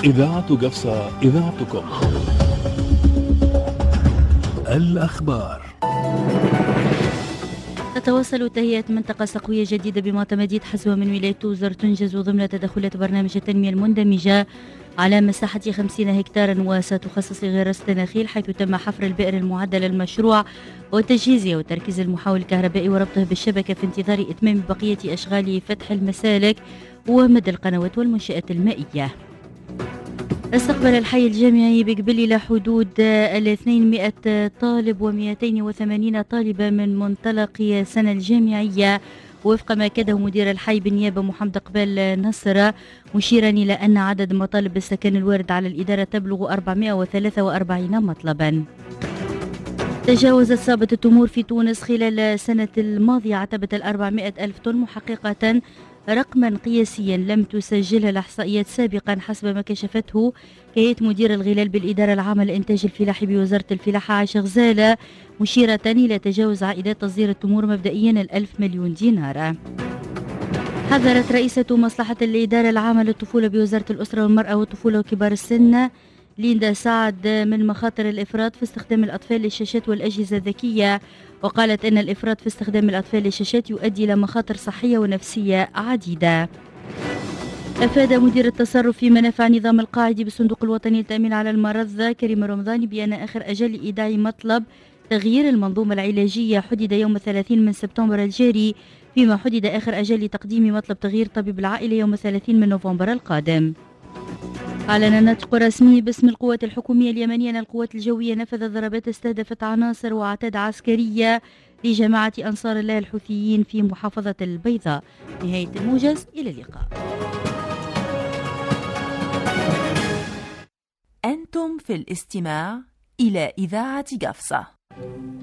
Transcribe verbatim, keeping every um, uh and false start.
إذاعة قفصة، إذاعتكم. الأخبار. تتواصل تهيئة منطقة صقوية جديدة بمعتمدية حزوة من ولاية توزر تنجز ضمن تدخلات برنامج التنمية المندمجة على مساحة خمسين هكتارا، وستخصص لغرس النخيل، حيث تم حفر البئر المعدل للمشروع وتجهيزه وتركيز المحول الكهربائي وربطه بالشبكة في انتظار إتمام بقية أشغال فتح المسالك ومد القنوات والمنشآت المائية. استقبل الحي الجامعي بقبل إلى حدود الاثنين طالب ومئتين وثمانين طالبة من منطلق سنة الجامعية، وفق ما أكده مدير الحي بالنيابة محمد قبال نصر، مشيرا إلى أن عدد مطالب السكن الوارد على الإدارة تبلغ أربعمئة وثلاثة وأربعين مطلبا. تجاوزت صابة التمور في تونس خلال السنة الماضية عتبة الأربعمائة ألف طن، محققة رقما قياسيا لم تسجلها الإحصائيات سابقا حسب ما كشفته هيئة مدير الغلال بالإدارة العامة لإنتاج الفلاحي بوزارة الفلاحة عائشة غزالة، مشيرة إلى تجاوز عائدات تصدير التمور مبدئيا الألف مليون دينار. حذرت رئيسة مصلحة الإدارة العامة للطفولة بوزارة الأسرة والمرأة والطفولة وكبار السن ليندا سعد من مخاطر الإفراط في استخدام الأطفال للشاشات والأجهزة الذكية، وقالت أن الإفراط في استخدام الأطفال للشاشات يؤدي إلى مخاطر صحية ونفسية عديدة. أفاد مدير التصرف في منافع نظام القاعدي بالصندوق الوطني للتأمين على المرض كريم رمضاني بأن آخر أجل إيداع مطلب تغيير المنظومة العلاجية حدد يوم الثلاثين من سبتمبر الجاري، فيما حدد آخر أجل لتقديم مطلب تغيير طبيب العائلة يوم الثلاثين من نوفمبر القادم. أعلن ناطق رسمي باسم القوات الحكومية اليمنية أن القوات الجوية نفذت ضربات استهدفت عناصر وأعتاد عسكرية لجماعة أنصار الله الحوثيين في محافظة البيضاء. نهاية الموجز، إلى اللقاء. أنتم في الاستماع إلى إذاعة قفصة.